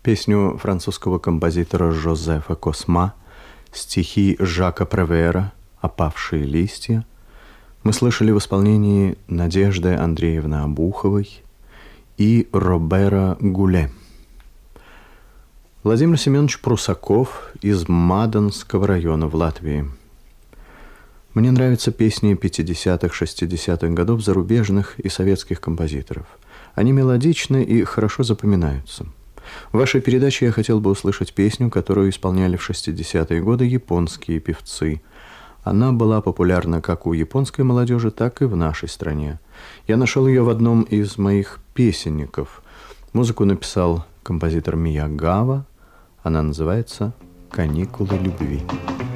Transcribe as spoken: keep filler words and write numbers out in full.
Песню французского композитора Жозефа Косма, стихи Жака Превера «Опавшие листья» мы слышали в исполнении Надежды Андреевны Обуховой и Робера Гуле. Владимир Семенович Прусаков из Мадонского района в Латвии. Мне нравятся песни пятидесятых-шестидесятых годов зарубежных и советских композиторов. Они мелодичны и хорошо запоминаются. В вашей передаче я хотел бы услышать песню, которую исполняли в шестидесятые годы японские певцы. Она была популярна как у японской молодежи, так и в нашей стране. Я нашел ее в одном из моих песенников. Музыку написал композитор Миягава. Она называется «Каникулы любви».